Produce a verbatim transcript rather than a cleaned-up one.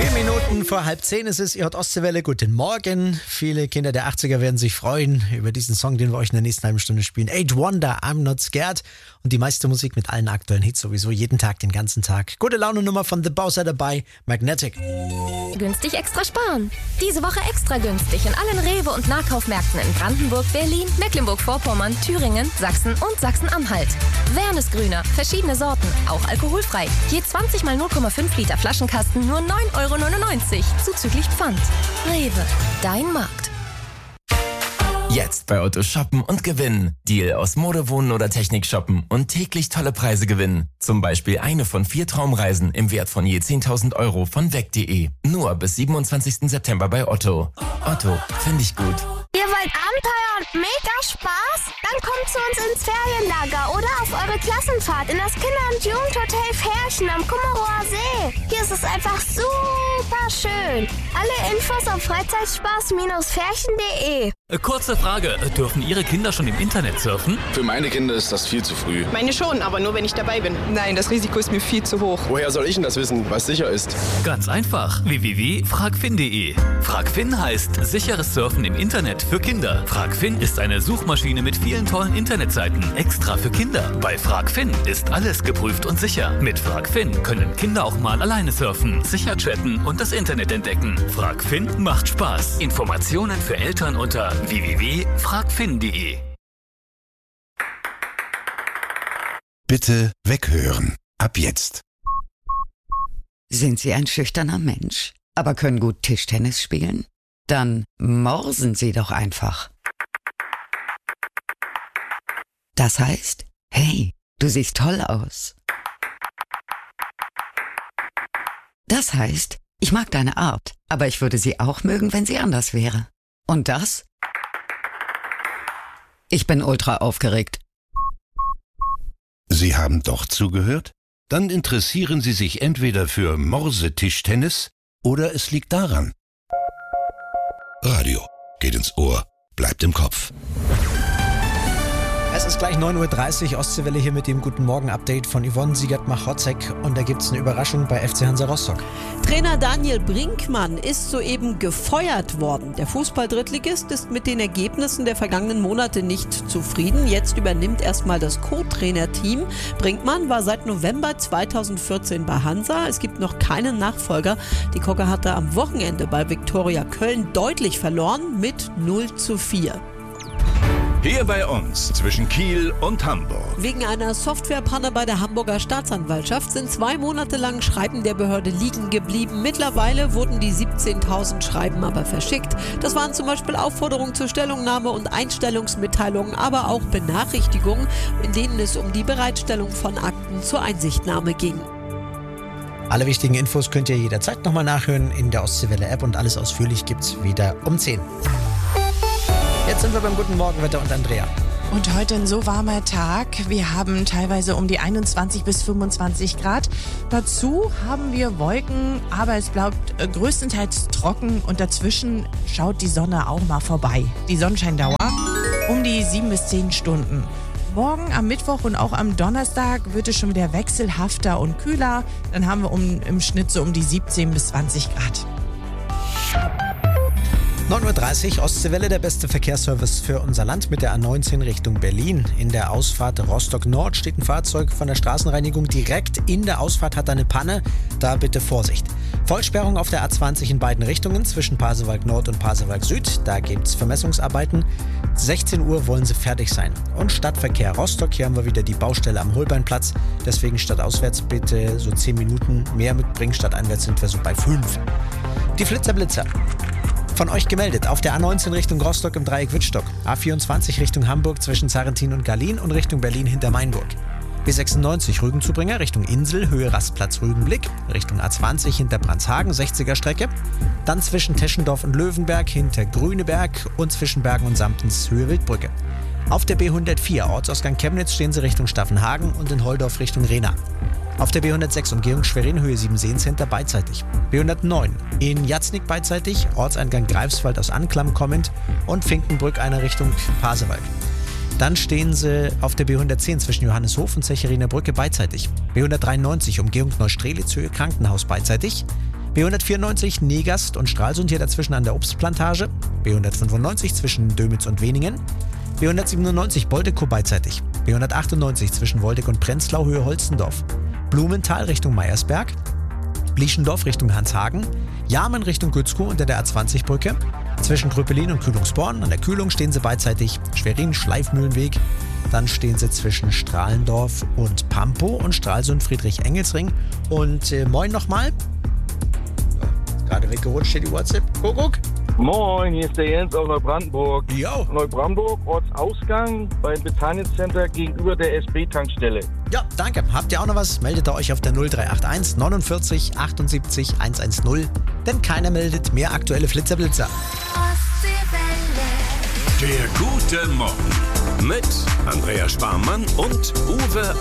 Vier Minuten vor halb zehn ist es, ihr hört Ostseewelle, guten Morgen. Viele Kinder der achtziger werden sich freuen über diesen Song, den wir euch in der nächsten halben Stunde spielen. Eight Wonder, I'm Not Scared. Und die meiste Musik mit allen aktuellen Hits sowieso jeden Tag, den ganzen Tag. Gute Laune-Nummer von The Bowser dabei, Magnetic. Günstig extra sparen. Diese Woche extra günstig in allen Rewe- und Nahkaufmärkten in Brandenburg, Berlin, Mecklenburg-Vorpommern, Thüringen, Sachsen und Sachsen-Anhalt. Wernesgrüner, verschiedene Sorten, auch alkoholfrei. Je zwanzig mal null Komma fünf Liter Flaschenkasten nur neun Euro neunundneunzig, zuzüglich Pfand. Rewe, dein Markt. Jetzt bei Otto shoppen und gewinnen. Deal aus Mode, Wohnen oder Technik shoppen und täglich tolle Preise gewinnen. Zum Beispiel eine von vier Traumreisen im Wert von je zehntausend Euro von weg punkt de. Nur bis siebenundzwanzigsten September bei Otto. Otto, finde ich gut. Ihr wollt Abenteuer und mega Spaß? Dann kommt zu uns ins Ferienlager oder auf eure Klassenfahrt in das Kinder- und Jugendhotel Ferchen am Kummerower See. Hier ist es einfach super schön. Alle Infos auf freizeitspaß Ferchen punkt de. Kurze Frage, dürfen Ihre Kinder schon im Internet surfen? Für meine Kinder ist das viel zu früh. Meine schon, aber nur wenn ich dabei bin. Nein, das Risiko ist mir viel zu hoch. Woher soll ich denn das wissen, was sicher ist? Ganz einfach, w w w punkt fragfin punkt de. Fragfin heißt sicheres Surfen im Internet für Kinder. Fragfin ist eine Suchmaschine mit vielen tollen Internetseiten, extra für Kinder. Bei Fragfin ist alles geprüft und sicher. Mit Fragfin können Kinder auch mal alleine surfen, sicher chatten und das Internet entdecken. Fragfin macht Spaß. Informationen für Eltern unter w w w punkt fragfin punkt de. Bitte weghören. Ab jetzt. Sind Sie ein schüchterner Mensch, aber können gut Tischtennis spielen? Dann morsen Sie doch einfach. Das heißt, hey, du siehst toll aus. Das heißt, ich mag deine Art, aber ich würde sie auch mögen, wenn sie anders wäre. Und das? Ich bin ultra aufgeregt. Sie haben doch zugehört? Dann interessieren Sie sich entweder für Morsetischtennis oder es liegt daran. Radio geht ins Ohr, bleibt im Kopf. Es ist gleich neun Uhr dreißig, Ostseewelle hier mit dem Guten Morgen-Update von Yvonne Siegert-Machotzek. Und da gibt es eine Überraschung bei F C Hansa Rostock. Trainer Daniel Brinkmann ist soeben gefeuert worden. Der Fußball-Drittligist ist mit den Ergebnissen der vergangenen Monate nicht zufrieden. Jetzt übernimmt erstmal das Co-Trainer-Team. Brinkmann war seit November zweitausendvierzehn bei Hansa. Es gibt noch keinen Nachfolger. Die Kogge hatte am Wochenende bei Viktoria Köln deutlich verloren mit null zu vier. Hier bei uns zwischen Kiel und Hamburg. Wegen einer Softwarepanne bei der Hamburger Staatsanwaltschaft sind zwei Monate lang Schreiben der Behörde liegen geblieben. Mittlerweile wurden die siebzehntausend Schreiben aber verschickt. Das waren zum Beispiel Aufforderungen zur Stellungnahme und Einstellungsmitteilungen, aber auch Benachrichtigungen, in denen es um die Bereitstellung von Akten zur Einsichtnahme ging. Alle wichtigen Infos könnt ihr jederzeit nochmal nachhören in der Ostseewelle-App und alles ausführlich gibt's wieder um zehn. Jetzt sind wir beim Guten Morgenwetter und Andrea. Und heute ein so warmer Tag. Wir haben teilweise um die einundzwanzig bis fünfundzwanzig Grad. Dazu haben wir Wolken, aber es bleibt größtenteils trocken und dazwischen schaut die Sonne auch mal vorbei. Die Sonnenscheindauer um die sieben bis zehn Stunden. Morgen am Mittwoch und auch am Donnerstag wird es schon wieder wechselhafter und kühler. Dann haben wir um, im Schnitt so um die siebzehn bis zwanzig Grad. neun Uhr dreißig, Ostseewelle, der beste Verkehrsservice für unser Land mit der A neunzehn Richtung Berlin. In der Ausfahrt Rostock Nord steht ein Fahrzeug von der Straßenreinigung direkt in der Ausfahrt, hat eine Panne. Da bitte Vorsicht. Vollsperrung auf der A zwanzig in beiden Richtungen zwischen Pasewalk Nord und Pasewalk Süd. Da gibt's Vermessungsarbeiten. sechzehn Uhr wollen sie fertig sein. Und Stadtverkehr Rostock, hier haben wir wieder die Baustelle am Holbeinplatz. Deswegen stadtauswärts bitte so zehn Minuten mehr mitbringen. Stadteinwärts sind wir so bei fünf. Die Flitzer-Blitzer. Von euch gemeldet auf der A neunzehn Richtung Rostock im Dreieck Wittstock, A vierundzwanzig Richtung Hamburg zwischen Sarrentin und Garlin und Richtung Berlin hinter Mainburg. B sechsundneunzig Rügenzubringer Richtung Insel, Höhe Rastplatz Rügenblick, Richtung A zwanzig hinter Brandshagen, sechziger Strecke. Dann zwischen Teschendorf und Löwenberg hinter Grüneberg und zwischen Bergen und Samtens Höhe Wildbrücke. Auf der B hundertvier Ortsausgang Chemnitz stehen sie Richtung Staffenhagen und in Holdorf Richtung Rehna. Auf der B hundertsechs Umgehung Schwerin, Höhe sieben Sehenscenter beidseitig. B hundertneun in Jatznick beidseitig, Ortseingang Greifswald aus Anklam kommend und Finkenbrück einer Richtung Pasewalk. Dann stehen sie auf der B hundertzehn zwischen Johanneshof und Zecherinner Brücke beidseitig. B hundertdreiundneunzig Umgehung Neustrelitz, Höhe Krankenhaus beidseitig. B hundertvierundneunzig Negast und Stralsund hier dazwischen an der Obstplantage. B hundertfünfundneunzig zwischen Dömitz und Weningen. B hundertsiebenundneunzig Boldekow beidseitig. B hundertachtundneunzig zwischen Woldeck und Prenzlau Höhe Holstendorf. Blumenthal Richtung Meiersberg. Blieschendorf Richtung Hanshagen. Jarmen Richtung Gützkow unter der A zwanzig Brücke. Zwischen Gröpelin und Kühlungsborn. An der Kühlung stehen sie beidseitig. Schwerin Schleifmühlenweg. Dann stehen sie zwischen Strahlendorf und Pampow und Stralsund Friedrich-Engels-Ring. Und äh, moin nochmal. Gerade weggerutscht steht die WhatsApp. Guck, guck. Moin, hier ist der Jens aus Neubrandenburg. Jo. Neubrandenburg, Ortsausgang beim Bethanien Center gegenüber der S B-Tankstelle. Ja, danke. Habt ihr auch noch was? Meldet ihr euch auf der null drei acht eins neunundvierzig achtundsiebzig hundertzehn. Denn keiner meldet mehr aktuelle Flitzerblitzer. Der gute Morgen mit Andrea Sparmann und Uwe